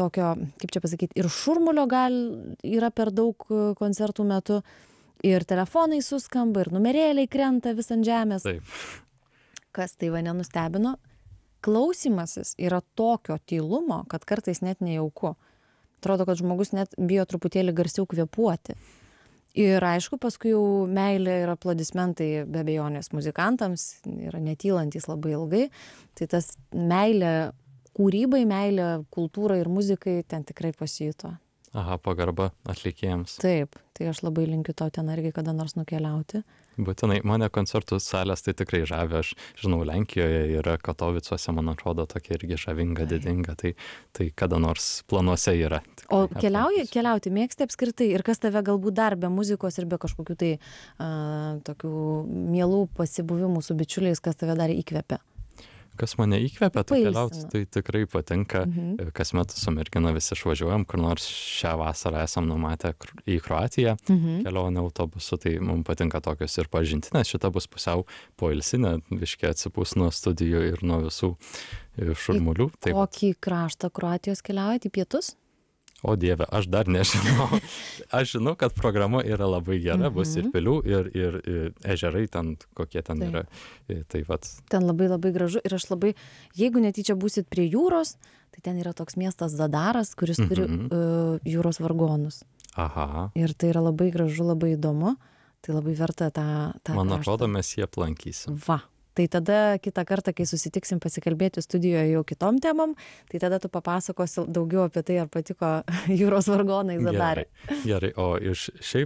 tokio, kaip čia pasakyti, ir šurmulio yra per daug koncertų metu, ir telefonai suskamba, ir numerėliai krenta vis ant žemės. Taip. Kas tai va nenustebino? Klausymasis yra tokio tylumo, kad kartais net nejauku. Atrodo, kad žmogus net bijo truputėlį garsiau kvėpuoti. Ir aišku, paskui jau meilė ir aplodismentai be abejonės muzikantams yra netylantys labai ilgai. Tai tas meilė kūrybai, meilė kultūrai ir muzikai ten tikrai pasijuto. Aha, pagarba atlikėjams. Taip, tai aš labai linkiu to ten irgi kada nors nukeliauti. Būtinai, mane koncertų salės tai tikrai žavi. Aš žinau, Lenkijoje yra Katovicuose, man atrodo, tokia irgi žavinga, didinga. Tai kada nors planuose yra. O keliauti mėgsti apskritai? Ir kas tave galbūt dar be muzikos ir be kažkokių tai tokių mielų pasibuvimų su bičiuliais, kas tave dar įkvepia? Kas mane įkvepia, tai keliauti, tai tikrai patinka. Kasmet su mergina visi išvažiuojam, kur nors šią vasarą esam numatę į Kroatiją kelionę autobusu, tai mums patinka tokios ir pažintinės. Šita bus pusiau poilsinė, biškiai atsipūs nuo studijų ir nuo visų šurmulių. Kokį kraštą Kroatijos keliaujat, į pietus? O Dieve, aš dar nežinau. Aš žinau, kad programa yra labai gera, bus ir pilių, ir ežerai ten, kokie ten yra. Tai vat. Ten labai labai gražu ir aš labai, jeigu netyčia būsit prie jūros, tai ten yra toks miestas Zadaras, kuris turi jūros vargonus. Aha. Ir tai yra labai gražu, labai įdomu, tai labai verta tą Man atrodo, mes jį aplankysim. Va. Tai tada kitą kartą, kai susitiksim pasikalbėti studijoje jau kitom temom, tai tada tu papasakosi daugiau apie tai, ar patiko jūros vargonai Zadarė. Gerai, o iš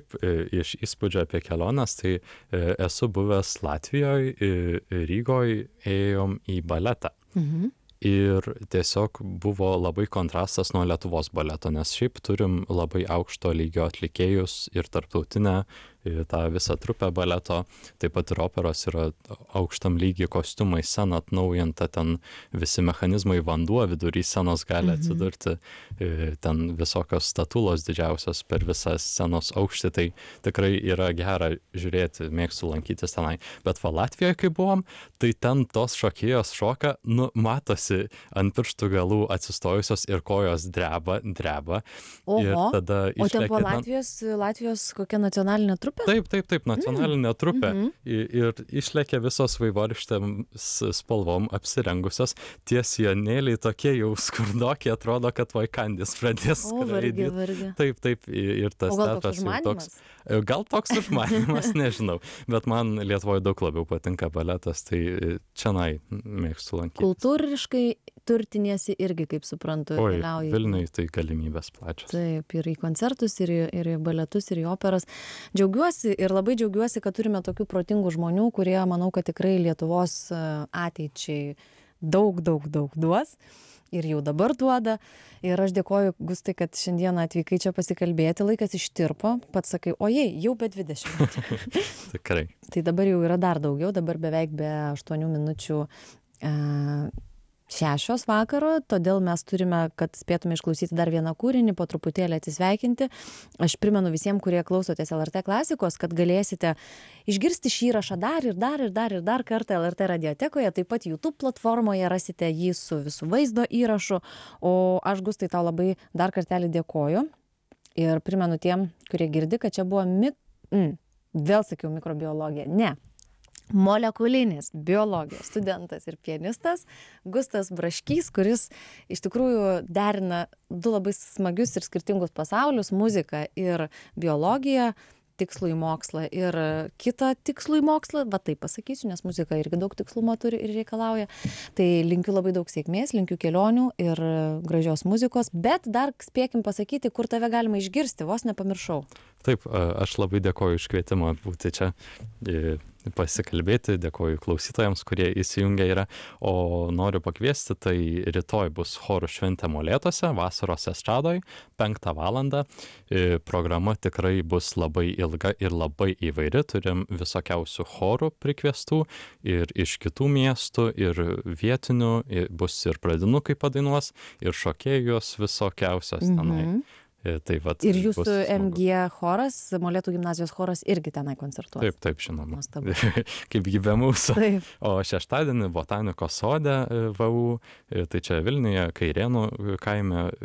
įspūdžio apie keliones, tai esu buvęs Latvijoje, Rygoje, ėjom į baletą. Ir tiesiog buvo labai kontrastas nuo Lietuvos baleto, nes šiaip turim labai aukšto lygio atlikėjus ir tarptautinę tą visą trupę baleto, taip pat ir operos yra aukštam lygiai kostiumai, scena atnaujinta, ten visi mechanizmai, vanduo vidury scenos gali atsidurti, ten visokios statulos didžiausios per visą scenos aukštį, tai tikrai yra gera žiūrėti, mėgstu lankytis tenai. Bet va Latvijoje, kai buvom, tai ten tos šokėjos šoka, matosi ant pirštų galų atsistojusios ir kojos dreba. Oho, ir tada o ten po Latvijos kokia nacionalinė trupė? Taip, nacionalinė trupė. Ir išlėkė visos vaivorykštėm spalvom apsirengusios. Tie sijonėliai tokie jau skurdokie, atrodo, kad vaikandis pradės skraidyti. Taip, ir tas teatras jau toks. Gal toks užmanymas, nežinau. Bet man Lietuvoje daug labiau patinka baletas, tai čionai mėgstu lankytis. Kultūriškai turtiniesi irgi, kaip suprantu, keliauji. Vilniuje tai galimybės plačios. Taip, ir į koncertus, ir į baletus, ir į operas. Džiaugiuosi ir labai džiaugiuosi, kad turime tokių protingų žmonių, kurie, manau, kad tikrai Lietuvos ateičiai daug duos. Ir jau dabar duoda. Ir aš dėkoju, Gustai, kad šiandieną atvykai čia pasikalbėti. Laikas ištirpo. Pats sakai, ojei, jau be 20. Tikrai. Tai dabar jau yra dar daugiau. Dabar beveik be 8 minučių 6 vakaro, todėl mes turime, kad spėtume išklausyti dar vieną kūrinį, po truputėlį atsisveikinti. Aš primenu visiems, kurie klausotės LRT klasikos, kad galėsite išgirsti šį įrašą dar kartą LRT radiotekoje, taip pat YouTube platformoje rasite jį su visų vaizdo įrašu. O aš, Gustai, tau labai dar kartelį dėkoju ir primenu tiem, kurie girdi, kad čia buvo vėl sakiau mikrobiologija. Ne. Molekulinės biologijos studentas ir pianistas Gustas Braškys, kuris iš tikrųjų derina du labai smagius ir skirtingus pasaulius, muziką ir biologiją, tikslų į mokslą ir kitą tikslų į mokslą, va taip pasakysiu, nes muzika irgi daug tikslumo turi ir reikalauja. Tai linkiu labai daug sėkmės, linkiu kelionių ir gražios muzikos, bet dar spėkim pasakyti, kur tave galima išgirsti, vos nepamiršau. Taip, aš labai dėkoju iš kvietimą būti čia pasikalbėti, dėkoju klausytojams, kurie įsijungia yra, o noriu pakviesti, tai rytoj bus chorų šventė Molėtuose, vasaros estradoj, 5 valandą. Programa tikrai bus labai ilga ir labai įvairi, turim visokiausių chorų prikviestų ir iš kitų miestų, ir vietinių, bus ir pradinukai padainuos, ir šokėjos visokiausios tenai. Tai vat, ir jūsų MG choras, Molėtų gimnazijos choras irgi tenai koncertuos. Taip, žinoma. Kaip gyvė mūsų. Taip. O šeštadienį Botanikos sode VU, tai čia Vilniuje, Kairėnų kaime